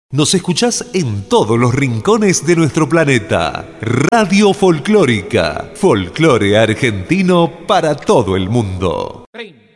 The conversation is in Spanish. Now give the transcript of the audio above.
Nos escuchás en todos los rincones de nuestro planeta. Radio Folclórica. Folclore argentino para todo el mundo. 30.